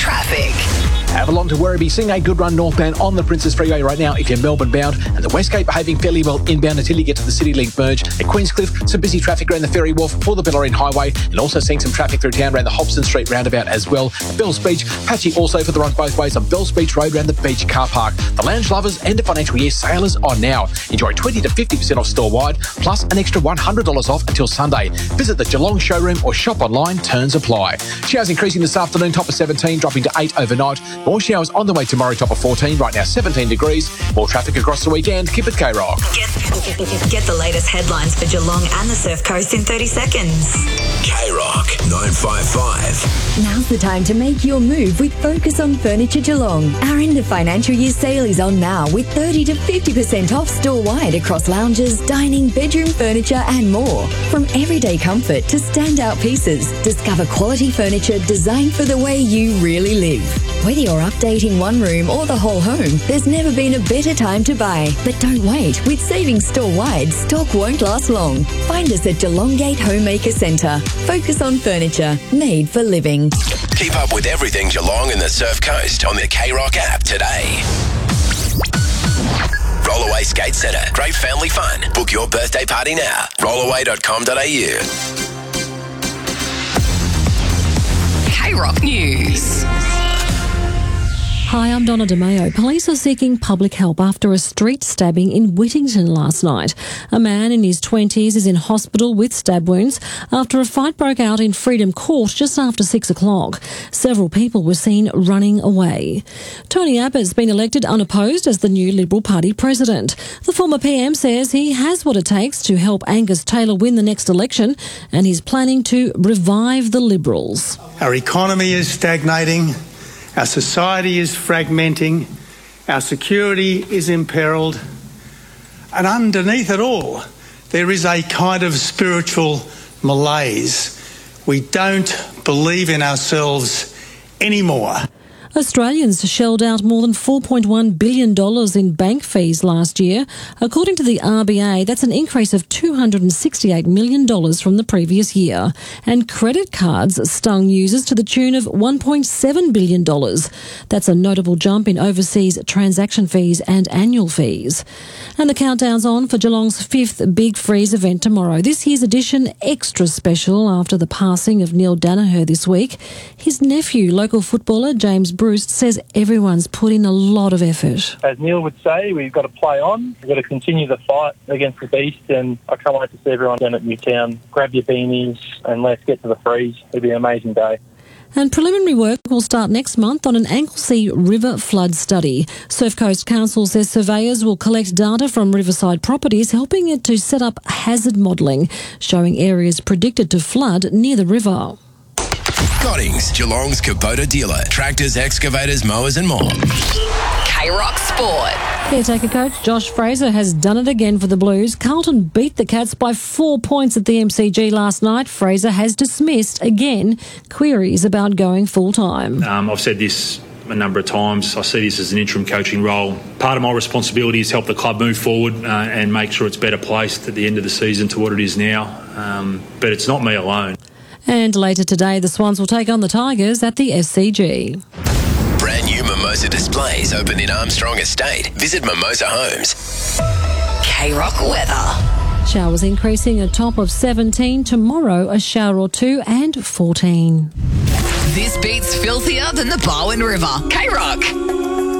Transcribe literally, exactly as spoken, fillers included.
traffic. Avalon to Werribee, seeing a good run northbound on the Princes Freeway right now if you're Melbourne bound, and the Westgate behaving fairly well inbound until you get to the CityLink merge. At Queenscliff, some busy traffic around the Ferry Wharf for the Bellarine Highway, and also seeing some traffic through town around the Hobson Street roundabout as well. Bells Beach, patchy also for the run both ways on Bells Beach Road around the beach car park. The lounge lovers and the financial year sailors are now. Enjoy twenty to fifty percent off store-wide, plus an extra one hundred dollars off until Sunday. Visit the Geelong showroom or shop online, terms apply. Showers increasing this afternoon, top of seventeen, dropping to eight overnight. More showers on the way tomorrow, top of fourteen, right now seventeen degrees. More traffic across the weekend. Keep it K-Rock. Get, get the latest headlines for Geelong and the Surf Coast in thirty seconds. K-Rock nine five five. Now's the time to make your move with Focus on Furniture Geelong. Our end of financial year sale is on now with thirty to fifty percent off store-wide across lounges, dining, bedroom furniture and more. From everyday comfort to standout pieces, discover quality furniture designed for the way you really live. Whether you're updating one room or the whole home, there's never been a better time to buy. But don't wait. With savings store-wide, stock won't last long. Find us at Geelong Gate Homemaker Centre. Focus on furniture, made for living. Keep up with everything Geelong and the Surf Coast on the K-Rock app today. Rollaway Skate Centre. Great family fun. Book your birthday party now. rollaway dot com dot a u. K-Rock News. Hi, I'm Donna DeMayo. Police are seeking public help after a street stabbing in Whittington last night. A man in his twenties is in hospital with stab wounds after a fight broke out in Freedom Court just after six o'clock. Several people were seen running away. Tony Abbott's been elected unopposed as the new Liberal Party president. The former P M says he has what it takes to help Angus Taylor win the next election, and he's planning to revive the Liberals. Our economy is stagnating. Our society is fragmenting, our security is imperilled, and underneath it all, there is a kind of spiritual malaise. We don't believe in ourselves anymore. Australians shelled out more than four point one billion dollars in bank fees last year. According to the R B A, that's an increase of two hundred sixty-eight million dollars from the previous year. And credit cards stung users to the tune of one point seven billion dollars. That's a notable jump in overseas transaction fees and annual fees. And the countdown's on for Geelong's fifth Big Freeze event tomorrow. This year's edition extra special after the passing of Neil Danaher this week. His nephew, local footballer James Bruce, says everyone's put in a lot of effort. As Neil would say, we've got to play on. We've got to continue the fight against the beast, and I can't wait to see everyone down at Newtown. Grab your beanies and let's get to the freeze. It'll be an amazing day. And preliminary work will start next month on an Anglesea River flood study. Surf Coast Council says surveyors will collect data from riverside properties, helping it to set up hazard modelling, showing areas predicted to flood near the river. Cottings, Geelong's Kubota dealer. Tractors, excavators, mowers and more. K-Rock Sport. Caretaker coach Josh Fraser has done it again for the Blues. Carlton beat the Cats by four points at the M C G last night. Fraser has dismissed, again, queries about going full-time. Um, I've said this a number of times. I see this as an interim coaching role. Part of my responsibility is help the club move forward uh, and make sure it's better placed at the end of the season to what it is now. Um, but it's not me alone. And later today, the Swans will take on the Tigers at the S C G. Brand new Mimosa displays open in Armstrong Estate. Visit Mimosa Homes. K-Rock weather. Showers increasing, a top of seventeen. Tomorrow, a shower or two and fourteen. This beats filthier than the Barwon River. K-Rock.